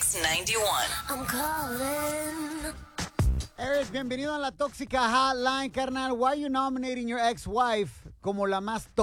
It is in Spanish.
X91. I'm calling. Eric, bienvenido a la Tóxica Hotline, carnal. Why are you nominating your ex-wife como la más tóxica?